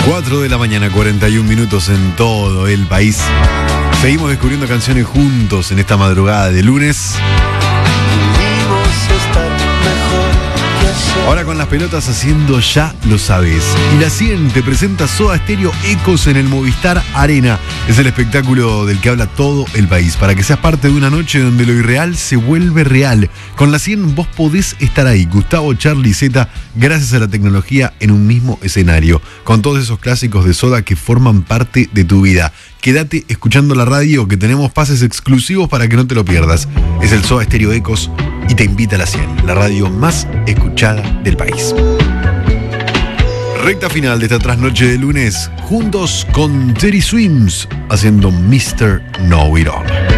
4 de la mañana, 41 minutos en todo el país. Seguimos descubriendo canciones juntos en esta madrugada de lunes. Ahora con las pelotas haciendo Ya Lo Sabes. Y la 100 te presenta Soda Stereo Ecos en el Movistar Arena. Es el espectáculo del que habla todo el país. Para que seas parte de una noche donde lo irreal se vuelve real. Con la 100 vos podés estar ahí. Gustavo, Charly, Zeta, gracias a la tecnología en un mismo escenario. Con todos esos clásicos de Soda que forman parte de tu vida. Quédate escuchando la radio que tenemos pases exclusivos para que no te lo pierdas. Es el Soda Stereo Ecos y te invita a la 100, la radio más escuchada del país. Recta final de esta trasnoche de lunes, juntos con Teddy Swims haciendo Mr. Know It All.